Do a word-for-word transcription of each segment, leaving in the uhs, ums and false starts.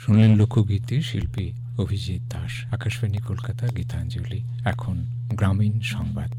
শুনলেন লোকগীতির শিল্পী অভিজিৎ দাস। আকাশবাণী কলকাতা, গীতাঞ্জলি। এখন গ্রামীণ সংবাদ।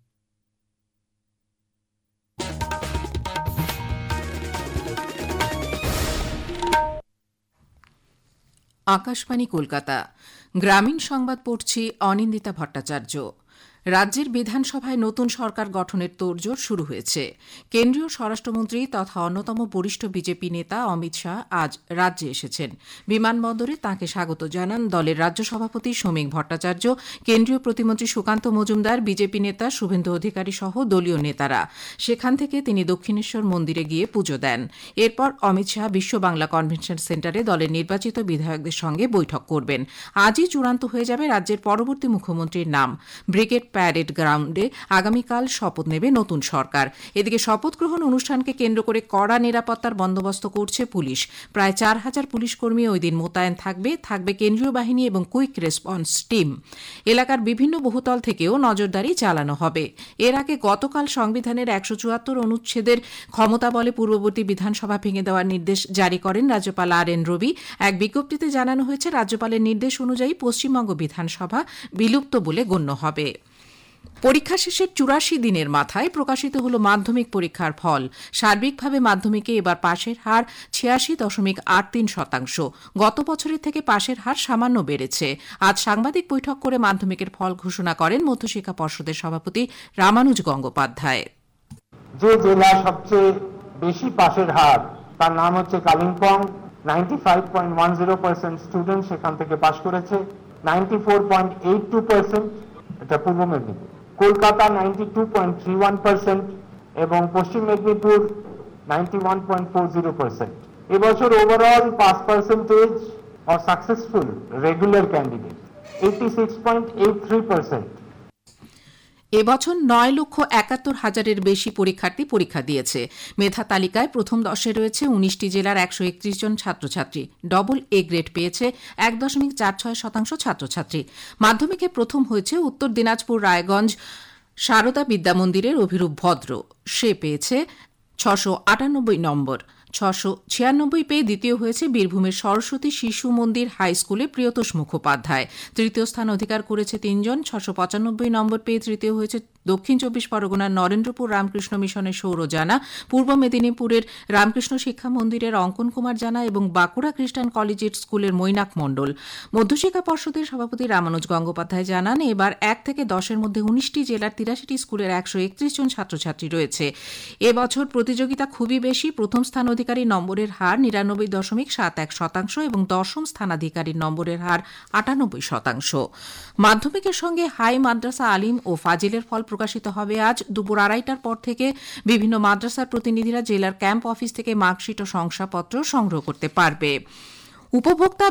আকাশবাণী কলকাতা, গ্রামীণ সংবাদ পড়ছি অনিন্দিতা ভট্টাচার্য। রাজ্যের বিধানসভায় নতুন সরকার গঠনের তোড়জোড় শুরু হয়েছে। কেন্দ্রীয় স্বরাষ্ট্রমন্ত্রী তথা অন্যতম বরিষ্ঠ বিজেপি নেতা অমিত শাহ আজ রাজ্যে এসেছেন। বিমানবন্দরে তাঁকে স্বাগত জানান দলের রাজ্য সভাপতি শ্রমিক ভট্টাচার্য, কেন্দ্রীয় প্রতিমন্ত্রী সুকান্ত মজুমদার, বিজেপি নেতা শুভেন্দু অধিকারী সহ দলীয় নেতারা। সেখান থেকে তিনি দক্ষিণেশ্বর মন্দিরে গিয়ে পুজো দেন। এরপর অমিত শাহ বিশ্ব বাংলা কনভেনশন সেন্টারে দলের নির্বাচিত বিধায়কদের সঙ্গে বৈঠক করবেন। আজই চূড়ান্ত হয়ে যাবে রাজ্যের পরবর্তী মুখ্যমন্ত্রীর নাম। ব্রিগেড প্যারেড গ্রাউন্ডে আগামীকাল শপথ নেবে নতুন সরকার। এদিকে শপথ গ্রহণ অনুষ্ঠানকে কেন্দ্র করে কড়া নিরাপত্তার বন্দোবস্ত করছে পুলিশ। প্রায় চার হাজার পুলিশ কর্মী ওই দিন মোতায়েন থাকবে থাকবে কেন্দ্রীয় বাহিনী এবং কুইক রেসপন্স টিম। এলাকার বিভিন্ন বহুতল থেকেও নজরদারি চালানো হবে। এর আগে গতকাল সংবিধানের একশো চুয়াত্তর অনুচ্ছেদের ক্ষমতা বলে পূর্ববর্তী বিধানসভা ভেঙে দেওয়ার নির্দেশ জারি করেন রাজ্যপাল আর এন রবি। এক বিজ্ঞপ্তিতে জানানো হয়েছে, রাজ্যপালের নির্দেশ অনুযায়ী পশ্চিমবঙ্গ বিধানসভা বিলুপ্ত বলে গণ্য হবে। পরীক্ষা শেষের চুরাশি দিনের মাথায় প্রকাশিত হল মাধ্যমিক পরীক্ষার ফল। সার্বিকভাবে মাধ্যমিকে এবার পাশের হার ছিয়াশি দশমিক আট তিন শতাংশ। গত বছরের থেকে পাশের হার সামান্য বেড়েছে। আজ সাংবাদিক বৈঠক করে মাধ্যমিকের ফল ঘোষণা করেন মধ্যশিক্ষা পর্ষদের সভাপতি রামানুজ গঙ্গোপাধ্যায়। যে জেলা সবচেয়ে বেশি পাশের হার, তার নাম হচ্ছে Kalimpong. Ninety five point one zero percent student সেখান থেকে পাশ করেছে। Ninety four point eight two percent এটা পূর্ব Medinipur. Kolkata ninety two point three one percent এবং পশ্চিম Medinipur ninety one point four zero percent. এবছর overall pass percentage or successful regular candidate eighty six point eight three percent. এবছর নয় লক্ষ একাত্তর হাজারের বেশি পরীক্ষার্থী পরীক্ষা দিয়েছে। মেধা তালিকায় প্রথম দশে রয়েছে উনিশটি জেলার একশো একত্রিশ জন ছাত্রছাত্রী। ডবল এ গ্রেড পেয়েছে এক দশমিক চার ছয় শতাংশ ছাত্রছাত্রী। মাধ্যমিকে প্রথম হয়েছে উত্তর দিনাজপুর রায়গঞ্জ সারদা বিদ্যামন্দিরের অভিরূপ ভদ্র। সে পেয়েছে ছশো আটানব্বই নম্বর। ছশো ছিয়ানব্বই পেয়ে দ্বিতীয় হয়েছে বীরভূমের সরস্বতী শিশু মন্দির হাই স্কুলে প্রিয়তোষ মুখোপাধ্যায়। তৃতীয় স্থান অধিকার করেছে তিনজন। ছশো পঁচানব্বই নম্বর পেয়ে তৃতীয় হয়েছে দক্ষিণ চব্বিশ পরগনার নরেন্দ্রপুর রামকৃষ্ণ মিশনের সৌর জানা, পূর্ব মেদিনীপুরের রামকৃষ্ণ শিক্ষা মন্দিরের অঙ্কন কুমার জানা এবং বাঁকুড়া খ্রিস্টান কলেজিয়েট স্কুলের মৈনাক মণ্ডল। মধ্যশিক্ষা পর্ষদের সভাপতি রামানুজ গঙ্গোপাধ্যায় জানান, এবার এক থেকে দশের মধ্যে উনিশটি জেলার তিরাশিটি স্কুলের একশো একত্রিশ জন ছাত্রছাত্রী রয়েছে। এবছর প্রতিযোগিতা খুবই বেশি। প্রথম স্থান অধিকারী নম্বরের হার নিরানব্বই দশমিক সাত এক শতাংশ এবং দশম স্থানাধিকারীর নম্বরের হার আটানব্বই শতাংশ। মাধ্যমিকের সঙ্গে হাই মাদ্রাসা আলিম ও ফাজিলের ফল প্রকাশিত হবে আজ দুপুর আড়াইটার পর থেকে। বিভিন্ন মাদ্রাসার প্রতিনিধিরা জেলার ক্যাম্প অফিস থেকে মার্কশিট ও শংসাপত্র সংগ্রহ করতে পারবে। উপভোক্তা